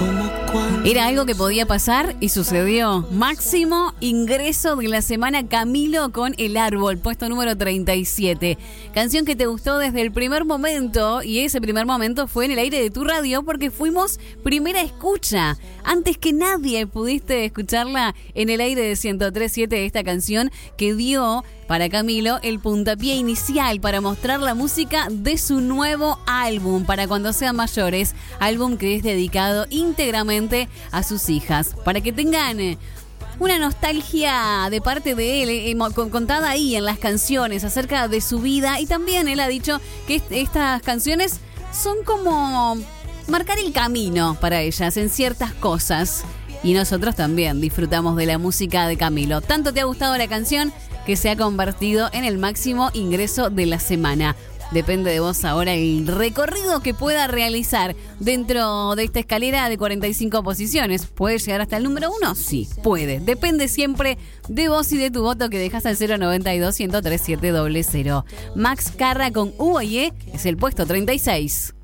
Era algo que podía pasar y sucedió. Máximo ingreso de la semana, Camilo con El Árbol, puesto número 37. Canción que te gustó desde el primer momento, y ese primer momento fue en el aire de tu radio porque fuimos primera escucha. Antes que nadie pudiste escucharla en el aire de 103.7, esta canción que dio para Camilo el puntapié inicial para mostrar la música de su nuevo álbum, Para Cuando Sean Mayores, álbum que es dedicado íntegramente a sus hijas, para que tengan una nostalgia de parte de él, contada ahí en las canciones acerca de su vida. Y también él ha dicho que estas canciones son como marcar el camino para ellas en ciertas cosas, y nosotros también disfrutamos de la música de Camilo. Tanto te ha gustado la canción que se ha convertido en el máximo ingreso de la semana. Depende de vos ahora el recorrido que pueda realizar dentro de esta escalera de 45 posiciones. ¿Puede llegar hasta el número 1? Sí, puede. Depende siempre de vos y de tu voto que dejas al 092-103-700. Max Carra con U y E es el puesto 36.